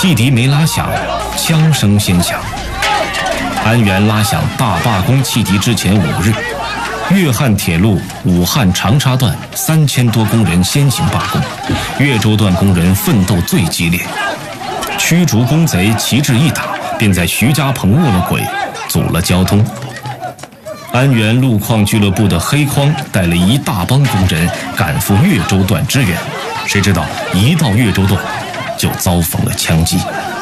汽笛没拉响，枪声先响。安源拉响大罢工汽笛之前5日，粤汉铁路武汉长沙段3000多工人先行罢工，越州段工人奋斗最激烈。驱逐工贼旗帜一打，便在徐家棚卧了轨，阻了交通。安源路矿俱乐部的黑匡带了一大帮工人赶赴越州段支援，谁知道一到越州段就遭逢了枪击。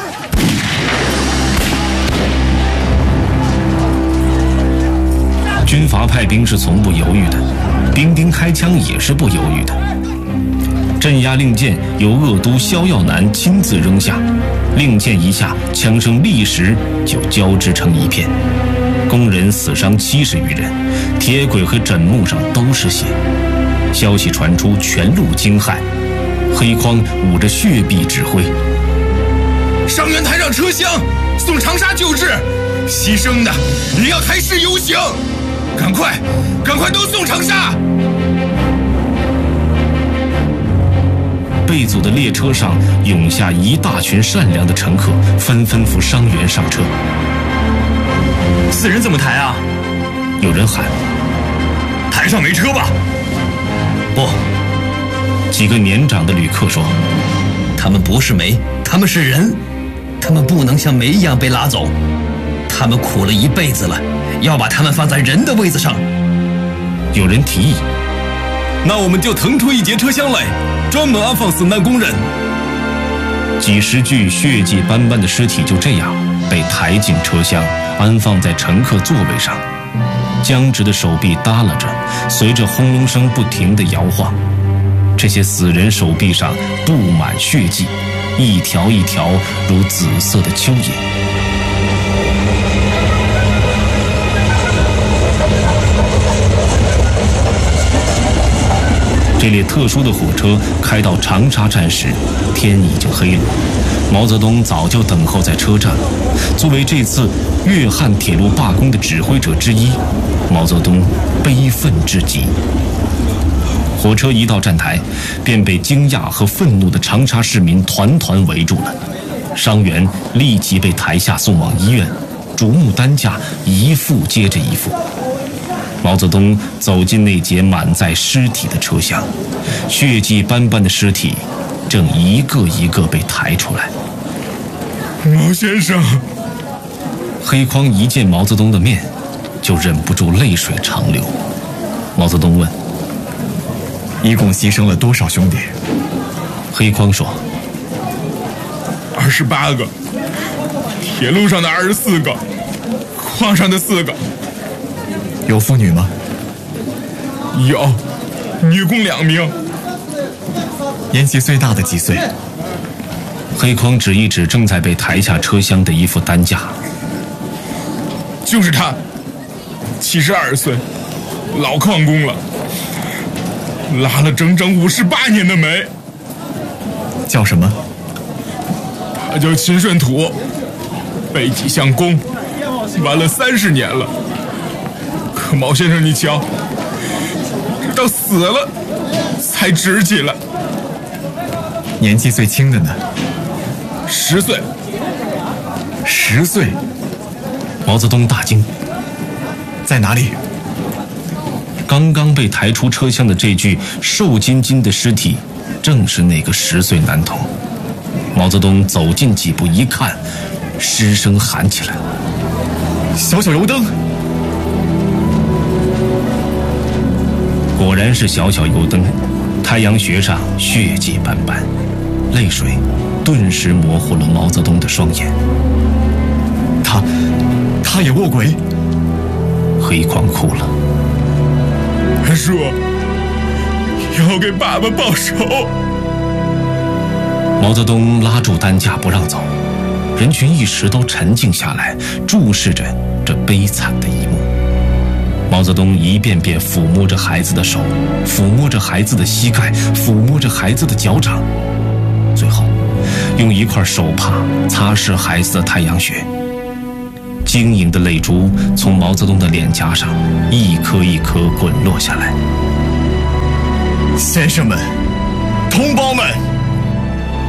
军阀派兵是从不犹豫的，兵丁开枪也是不犹豫的。镇压令箭由鄂都萧耀南亲自扔下，令箭一下，枪声立时就交织成一片。工人死伤70余人，铁轨和枕木上都是血。消息传出，全路惊骇。黑匡捂着血臂指挥： 伤员抬上车厢，送长沙救治，牺牲的也要抬尸游行，赶快都送长沙！ 被阻的列车上涌下一大群善良的乘客，纷纷扶伤员上车。 死人怎么抬啊？ 有人喊： 台上没车吧？ 不。几个年长的旅客说： 他们不是煤，他们是人，他们不能像煤一样被拉走，他们苦了一辈子了，要把他们放在人的位子上。 有人提议： 那我们就腾出一节车厢来，专门安放死难工人。 几十具血迹斑斑的尸体就这样被抬进车厢，安放在乘客座位上，僵直的手臂耷拉着，随着轰隆声不停地摇晃。这些死人手臂上布满血迹，一条一条如紫色的蚯蚓。这列特殊的火车开到长沙站时，天已经黑了。毛泽东早就等候在车站了。作为这次粤汉铁路罢工的指挥者之一，毛泽东悲愤至极。火车一到站台，便被惊讶和愤怒的长沙市民团团围住了。伤员立即被抬下送往医院，竹木担架一副接着一副。毛泽东走进那节满载尸体的车厢，血迹斑斑的尸体正一个一个被抬出来。 毛先生， 黑匡一见毛泽东的面，就忍不住泪水长流。毛泽东问： 一共牺牲了多少兄弟？ 黑匡说 ：28个，铁路上的24个，矿上的4个。 有妇女吗？ 有，女工2名。 年纪最大的几岁？ 黑匡指一指正在被抬下车厢的一副担架。 就是他，72岁，老矿工了，拉了整整58年的煤。 叫什么？ 他叫秦顺土，背脊相公，完了30年了。可毛先生，你瞧，直到死了才直起来。 年纪最轻的呢 ？10岁。 10岁？ 毛泽东大惊。 在哪里？ 刚刚被抬出车厢的这具瘦筋筋的尸体，正是那个10岁男童。毛泽东走近几步一看，失声喊起来： 小小油灯！ 果然是小小油灯，太阳穴上血迹斑斑，泪水顿时模糊了毛泽东的双眼。 他也卧轨？ 黑匡哭了。 他说要给爸爸报仇。 毛泽东拉住担架不让走，人群一时都沉静下来，注视着这悲惨的一幕。毛泽东一遍遍抚摸着孩子的手，抚摸着孩子的膝盖，抚摸着孩子的脚掌，最后用一块手帕擦拭孩子的太阳穴。晶莹的泪珠从毛泽东的脸颊上一颗一颗滚落下来。 先生们，同胞们！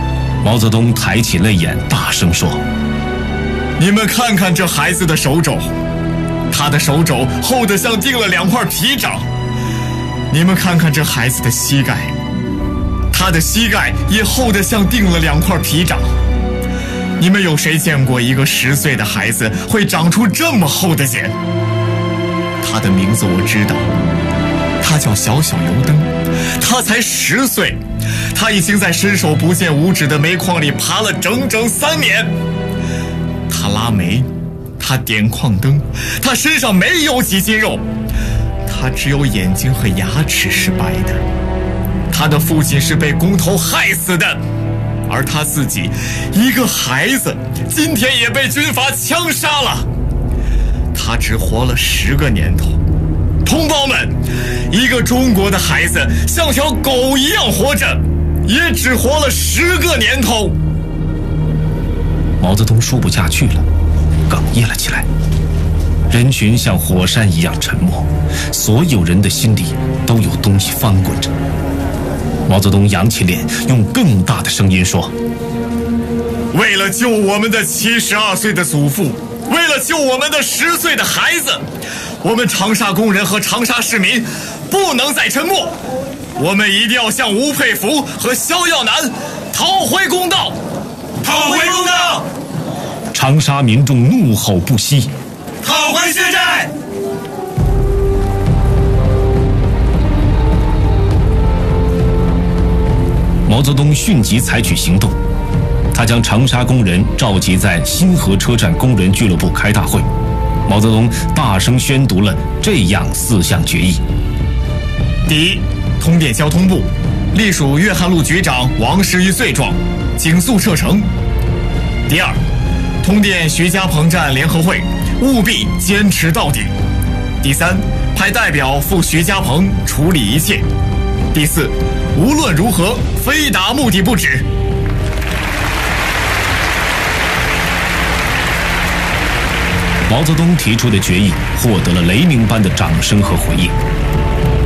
毛泽东抬起泪眼，大声说：“ 你们看看这孩子的手肘，他的手肘厚得像钉了2块皮掌。你们看看这孩子的膝盖，他的膝盖也厚得像钉了2块皮掌。你们有谁见过一个10岁的孩子会长出这么厚的茧？他的名字我知道，他叫小小油灯，他才10岁，他已经在伸手不见五指的煤矿里爬了整整3年。他拉煤，他点矿灯，他身上没有几斤肉，他只有眼睛和牙齿是白的。他的父亲是被工头害死的，而他自己一个孩子今天也被军阀枪杀了。他只活了10个年头。同胞们，一个中国的孩子像条狗一样活着，也只活了10个年头。” 毛泽东说不下去了，哽咽了起来。人群像火山一样沉默，所有人的心里都有东西翻滚着。毛泽东扬起脸，用更大的声音说：“ 为了救我们的72岁的祖父，为了救我们的10岁的孩子，我们长沙工人和长沙市民不能再沉默，我们一定要向吴佩孚和肖耀南讨回公道，讨回公道！” 长沙民众怒吼不息：“ 讨回血债！” 毛泽东迅即采取行动，他将长沙工人召集在新河车站工人俱乐部开大会。毛泽东大声宣读了这样4项决议： 第一，通电交通部隶属约翰路局长王11岁状，紧速撤成；第二，通电徐家棚站联合会务必坚持到底；第三，派代表赴徐家棚处理一切；第四，无论如何非达目的不止。 毛泽东提出的决议获得了雷鸣般的掌声和回应。